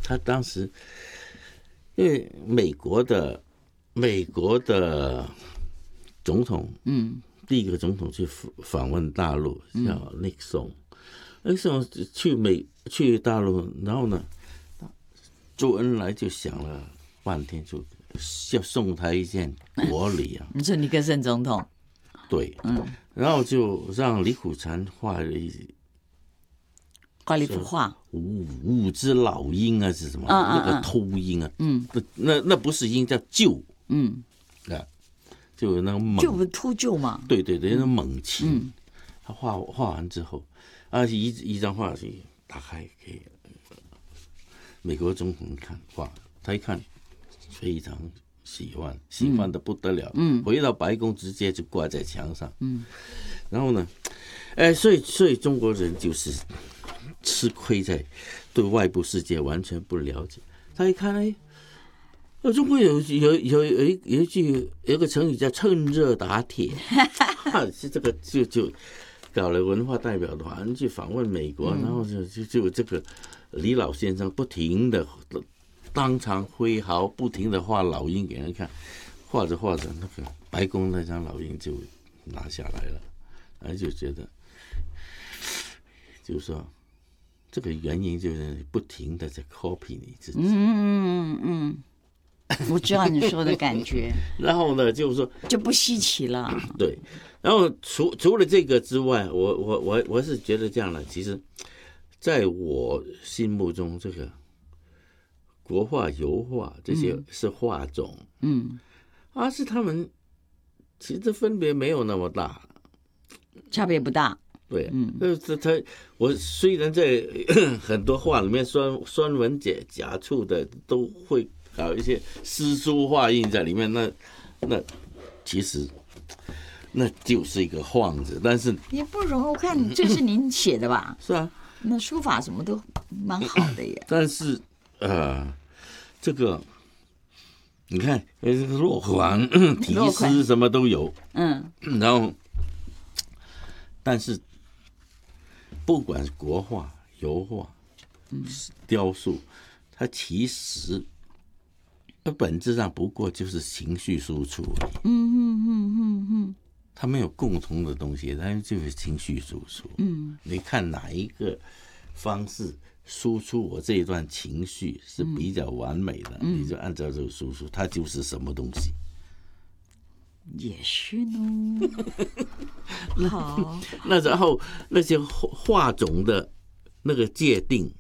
他当时因为美国的总统，第一个总统去访问大陆叫尼克松，去大陆，然后呢，周恩来就想了半天，就要送他一件国礼啊。 你说尼克森总统？ 对，然后就让李苦禅画了一幅画， 五只老鹰啊，是什么？那个秃鹰啊，那不是鹰，叫鹫，啊，就那个猛， 就不秃鹫嘛。 对，那猛禽。他画完之后，一张画去打开给美国总统看，哇，他一看非常喜欢的不得了，回到白宫直接就挂在墙上，然后呢，所以中国人就是吃亏在对外部世界完全不了解。他一看，中国有个成语叫趁热打铁，这个就搞了文化代表团去访问美国，然后就这个李老先生不停的当场挥毫，不停的画老鹰给人看，画着画着，那个白宫那张老鹰就拿下来了，然后就觉得，就是说，这个原因就是不停的在 copy 你自己。 我知道你说的感觉。 然后呢，就是说就不稀奇了。 对，然后除了这个之外，我是觉得这样的，其实，在我心目中，这个国画、油画这些是画种，是他们其实分别没有那么大， 差别不大。 对，我虽然在很多画里面酸文假触的都会搞一些诗书画印在里面，那其实那就是一个晃子，但是也不容易。我看这是您写的吧？ 是啊， 那书法什么都蛮好的耶。 但是这个你看，落款、题诗什么都有，然后但是不管是国画、油画、雕塑，它其实本质上不过就是情绪输出而已。它没有共同的东西，它就是情绪输出。你看哪一个方式输出我这一段情绪是比较完美的，你就按照这个输出，它就是什么东西。 也是呢。好， 那然后那些画种的那个界定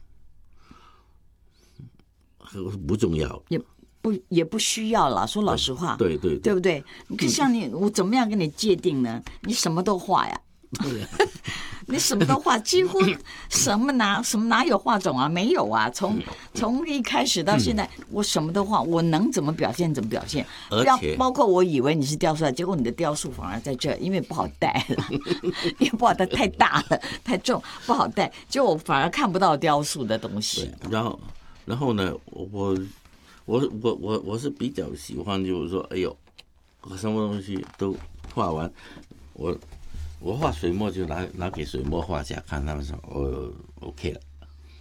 不重要， 也不需要了。说老实话， 对不对？你看像你，我怎么样跟你界定呢？你什么都画呀。你什么都画，几乎什么哪有画种啊？没有啊！从一开始到现在，我什么都画，我能怎么表现怎么表现。 而且包括我以为你是雕塑，结果你的雕塑反而在这，因为不好带了，因为不好带，太大了，太重，不好带，结果我反而看不到雕塑的东西。 然后呢，我是比较喜欢，就是说，哎呦，什么东西都画完，我画水墨就拿给水墨画家看，他们说OK 了。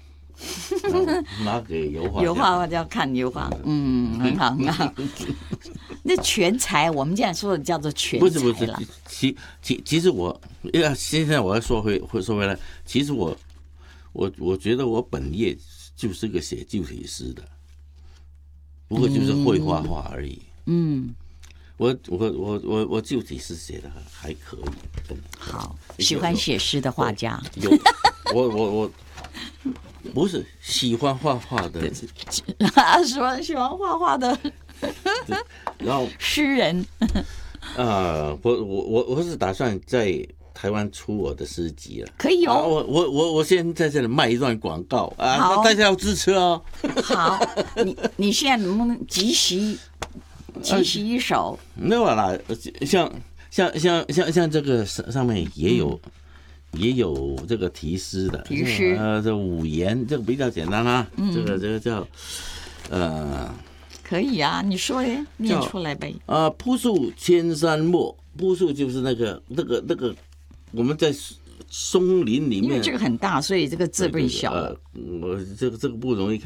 拿给油画家看油画，很好很好。那全才，我们这样说的叫做全才了。不是，其实现在我要说回来，其实我觉得我本业就是个写旧体诗的，不过就是会画画而已。我旧体诗写的还可以，真的。 好，喜欢写诗的画家。 我不是喜欢画画的， 喜欢画画的， 然后诗人。 我是打算在台湾出我的诗集了。 可以哦。 我先在这里卖一段广告啊，大家要支持哦。 好，你现在能不能即席一首？ 没有啦，像这个上面也有这个题诗的，这五言，这个比较简单啦。这个叫可以啊，你说嘞，念出来呗。 朴树千山墨，朴树就是那个我们在松林里面， 因为这个很大，所以这个字不小。 我这个不容易看。